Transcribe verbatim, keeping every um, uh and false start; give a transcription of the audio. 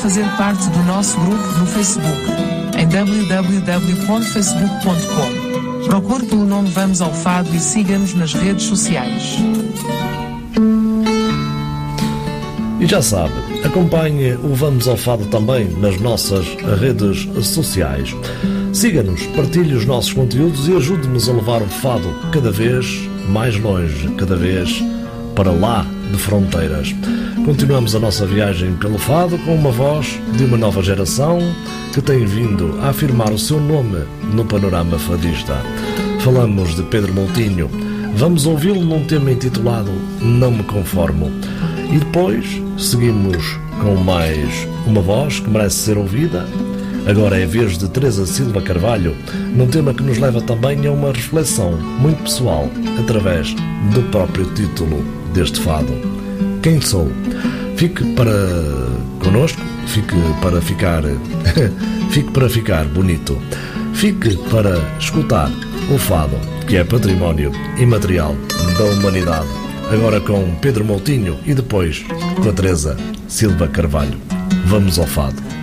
fazer parte do nosso grupo no Facebook, em w w w ponto facebook ponto com. Procure pelo nome Vamos ao Fado e siga-nos nas redes sociais. E já sabe, acompanhe o Vamos ao Fado também nas nossas redes sociais. Siga-nos, partilhe os nossos conteúdos e ajude-nos a levar o fado cada vez mais longe, cada vez para lá de fronteiras. Continuamos a nossa viagem pelo fado com uma voz de uma nova geração que tem vindo a afirmar o seu nome no panorama fadista. Falamos de Pedro Moutinho. Vamos ouvi-lo num tema intitulado Não Me Conformo. E depois seguimos com mais uma voz que merece ser ouvida. Agora é a vez de Teresa Silva Carvalho, num tema que nos leva também a uma reflexão muito pessoal, através do próprio título deste fado. Quem sou? Fique para connosco, fique para ficar, fique para ficar bonito, fique para escutar o fado, que é património imaterial da humanidade. Agora com Pedro Moutinho e depois com a Teresa Silva Carvalho. Vamos ao fado.